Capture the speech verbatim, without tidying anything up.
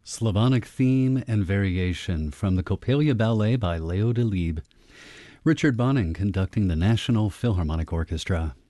Slavonic Theme and Variation from the Coppelia Ballet by Leo Delibes. Richard Bonning conducting the National Philharmonic Orchestra.